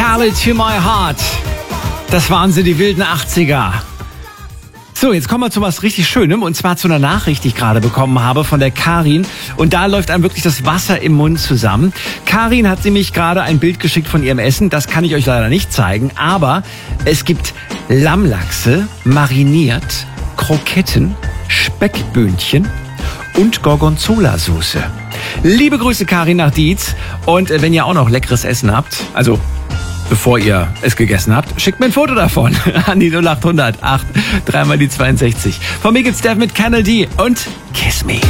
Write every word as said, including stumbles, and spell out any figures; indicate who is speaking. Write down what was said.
Speaker 1: Cali to my heart. Das waren sie, die wilden achtziger. So, jetzt kommen wir zu was richtig Schönem, und zwar zu einer Nachricht, die ich gerade bekommen habe von der Karin. Und da läuft einem wirklich das Wasser im Mund zusammen. Karin hat nämlich gerade ein Bild geschickt von ihrem Essen. Das kann ich euch leider nicht zeigen, aber es gibt Lammlachse, mariniert, Kroketten, Speckböhnchen und Gorgonzola-Soße. Liebe Grüße, Karin, nach Dietz. Und wenn ihr auch noch leckeres Essen habt, also bevor ihr es gegessen habt, schickt mir ein Foto davon an die null acht hundert acht, dreimal die zweiundsechzig. Von mir gibt's Dev mit Canal D und Kiss Me.